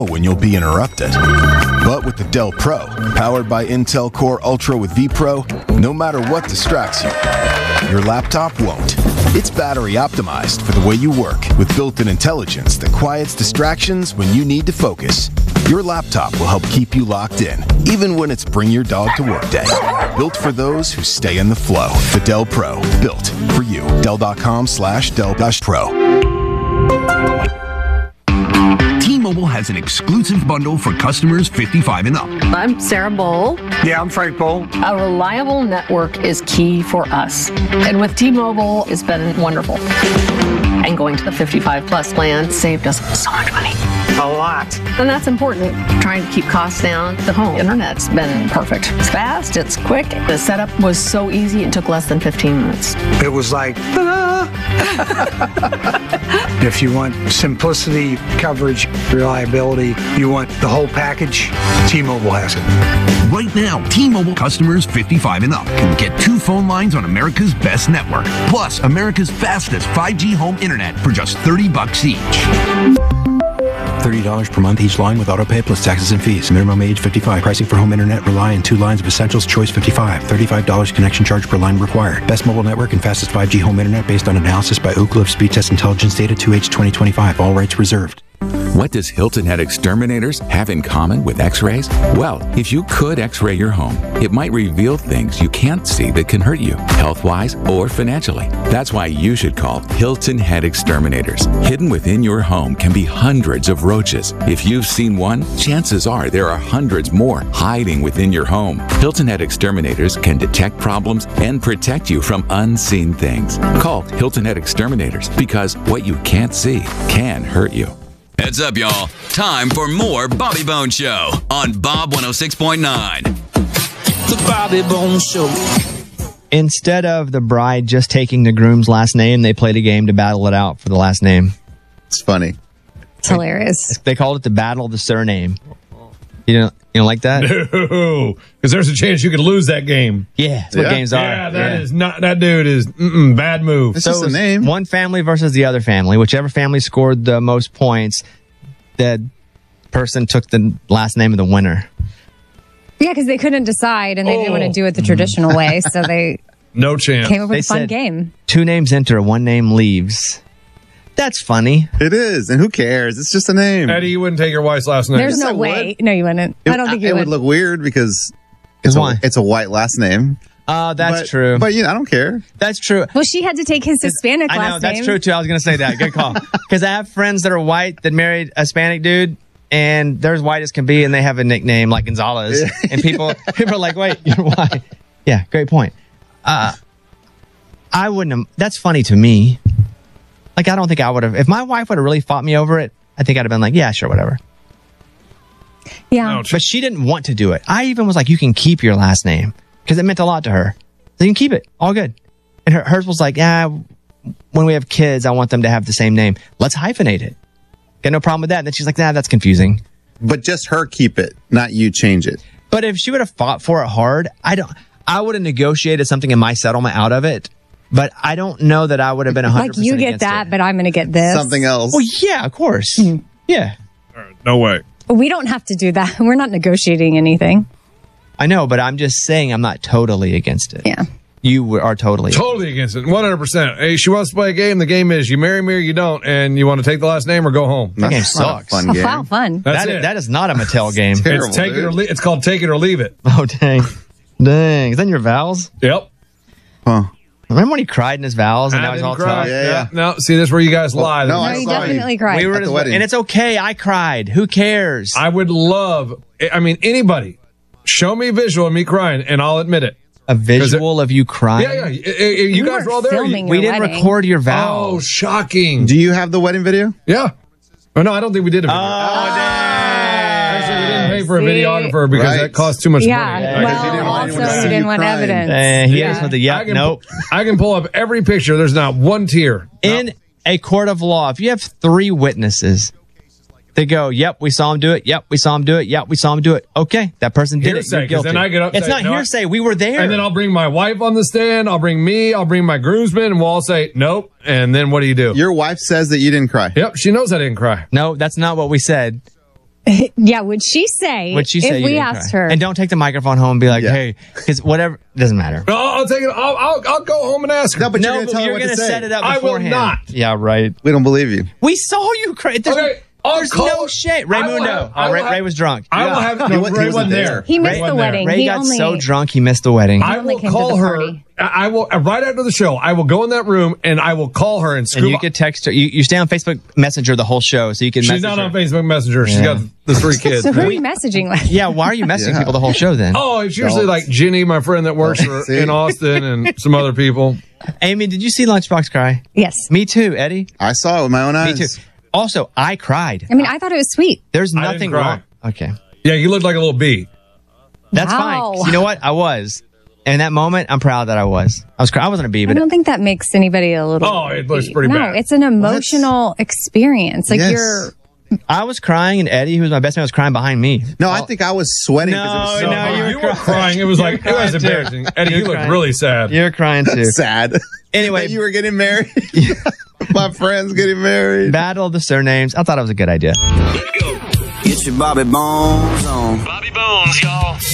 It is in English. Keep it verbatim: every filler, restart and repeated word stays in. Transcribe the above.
when you'll be interrupted. But with the Dell Pro, powered by Intel Core Ultra with vPro, no matter what distracts you, your laptop won't. It's battery optimized for the way you work with built-in intelligence that quiets distractions when you need to focus. Your laptop will help keep you locked in, even when it's bring your dog to work day. Built for those who stay in the flow. The Dell Pro, built for you. Dell.com slash Dell Pro. T-Mobile has an exclusive bundle for customers fifty-five and up. I'm Sarah Bowl. Yeah, I'm Frank Bowl. A reliable network is key for us. And with T-Mobile, it's been wonderful. And going to the fifty-five plus plan saved us so much money. A lot. And that's important. Trying to keep costs down. The home internet's been perfect. It's fast, it's quick. The setup was so easy, it took less than fifteen minutes. It was like, ta-da! If you want simplicity, coverage, reliability, you want the whole package, T-Mobile has it. Right now, T-Mobile customers fifty-five and up can get two phone lines on America's best network, plus America's fastest five G home internet for just thirty bucks each. thirty dollars per month each line with autopay plus taxes and fees. Minimum age fifty-five. Pricing for home internet rely on two lines of Essentials Choice fifty-five. thirty-five dollars connection charge per line required. Best mobile network and fastest five G home internet based on analysis by Ookla of Speed Test Intelligence Data two H twenty twenty-five. All rights reserved. What does Hilton Head Exterminators have in common with X-rays? Well, if you could X-ray your home, it might reveal things you can't see that can hurt you, health-wise or financially. That's why you should call Hilton Head Exterminators. Hidden within your home can be hundreds of roaches. If you've seen one, chances are there are hundreds more hiding within your home. Hilton Head Exterminators can detect problems and protect you from unseen things. Call Hilton Head Exterminators because what you can't see can hurt you. Heads up, y'all. Time for more Bobby Bone Show on Bob one oh six point nine. The Bobby Bone Show. Instead of the bride just taking the groom's last name, they played a game to battle it out for the last name. It's funny. It's hilarious. They called it the Battle of the Surname. You don't, you don't like that? No, because there's a chance you could lose that game. Yeah, that's what yeah. games are. Yeah, that yeah. is not, that dude is mm-mm, bad move. It's so just a name. One family versus the other family. Whichever family scored the most points, that person took the last name of the winner. Yeah, because they couldn't decide and they oh. didn't want to do it the traditional way, so they no chance. came up with they a fun said, game. Two names enter, one name leaves. That's funny. It is, and who cares? It's just a name. Eddie, you wouldn't take your wife's last name. There's Yes, no I way. would. No, you wouldn't. It, I don't think you it would. would look weird because it's Why? a, it's a white last name. Uh, that's but, true. But you know, I don't care. That's true. Well, she had to take his Hispanic I last know, that's name. true too. I was going to say that. Good call. Because I have friends that are white that married a Hispanic dude, and they're as white as can be, and they have a nickname like Gonzalez. And people people are like, wait, you're white. Yeah, great point. Uh, I wouldn't have, that's funny to me. Like, I don't think I would have, if my wife would have really fought me over it, I think I'd have been like, yeah, sure, whatever. Yeah. Ouch. But she didn't want to do it. I even was like, you can keep your last name because it meant a lot to her. So you can keep it. All good. And her, hers was like, yeah, when we have kids, I want them to have the same name. Let's hyphenate it. Got no problem with that. And then she's like, nah, that's confusing. But just her keep it, not you change it. But if she would have fought for it hard, I don't, I would have negotiated something in my settlement out of it. But I don't know that I would have been one hundred percent Like, you get against that, it. but I'm going to get this. Something else. Well, yeah, of course. Mm. Yeah. All right, no way. We don't have to do that. We're not negotiating anything. I know, but I'm just saying I'm not totally against it. Yeah. You are totally Totally against it. one hundred percent. Hey, she wants to play a game. The game is you marry me or you don't, and you want to take the last name or go home. That game That's not a sucks. fun Oh, game. wow, fun. That's That it. is, that is not a Mattel game. Terrible, it's take dude. it or leave. It's called take it or leave it. Oh, dang. Dang. Is that in your vows? Yep. Huh. Remember when he cried in his vows and I now he's didn't all cry. tough? Yeah, yeah. No, see, this is where you guys lie. no, No, I you saw definitely you. cried. We were At at the his wedding. And it's okay. I cried. Who cares? I would love, I mean, anybody, show me a visual of me crying, and I'll admit it. a visual of you crying? Yeah, yeah. You, you You guys weren't were all there. filming You- We your didn't wedding. record your Oh, vows. shocking. Do you have the wedding video? Yeah. Oh, no, I don't think we did a video. Oh, Actually, we didn't pay for a See? videographer because Right. that costs too much Yeah. money. Because Well, you didn't want also, anyone to you see didn't you want crying. evidence. dang, he Yeah. is with the I yeah, can, nope. I can pull up every picture. There's not one tear. In a court of law, if you have three witnesses, they go, yep, we saw him do it. Yep, we saw him do it. Yep, we saw him do it. Okay, that person did Hearsay, it. You're 'cause guilty. then I get up and It's say, not no, I- hearsay. We were there. And then I'll bring my wife on the stand. I'll bring me. I'll bring my groomsmen, and we'll all say nope. And then what do you do? Your wife says that you didn't cry. Yep, she knows I didn't cry. No, that's not what we said. Yeah, would she say? Would she say if you we didn't asked cry? her? And don't take the microphone home and be like, Yeah. hey, because whatever, doesn't matter. No, I'll take it. I'll, I'll, I'll go home and ask her. No, but you're no, going to but tell her you're what going to to say. set it up I will beforehand. not. Yeah, right. We don't believe you. We saw you cry. There's, Okay, I'll there's call- no shame. I will Raymundo. have- I Oh, will Ray, have- Ray was drunk. I will have. He No, wa- he Ray wasn't wasn't there. there. He missed Ray the wasn't there. wedding. Ray he got only, so drunk he missed the wedding. I only will came to call the her. party. I will right after the show. I will go in that room and I will call her and scoop. and you could text her. You, you stay on Facebook Messenger the whole show, so you can. She's message not her. on Facebook Messenger. She's Yeah. got the three kids. So who are you messaging with? Yeah, why are you messaging Yeah. people the whole show then? Oh, it's usually Don't. like Jenny, my friend that works for, See? in Austin, and some other people. Amy, did you see Lunchbox cry? Yes. Me too, Eddie. I saw it with my own Me eyes. too. Also, I cried. I mean, I thought it was sweet. There's I didn't nothing cry. wrong. Okay, Yeah, you look like a little bee. that's Wow. fine. 'Cause you know what? I was. In that moment, I'm proud that I was. I was. Cry- I wasn't a bee, I but don't think that makes anybody a little. Oh, it looks pretty no, bad. it's an emotional experience. Like Yes. you're. I was crying, and Eddie, who was my best man, was crying behind me. No, I think I was sweating because it was No, so no, hot. you were you were crying. crying. It was You like were it was crying, too. embarrassing. Eddie, You you were look crying. really sad. You're crying too. sad. Anyway, That you were getting married. My friend's getting married. Battle of the Surnames. I thought it was a good idea. Get your Bobby Bones on. Bobby Bones, y'all.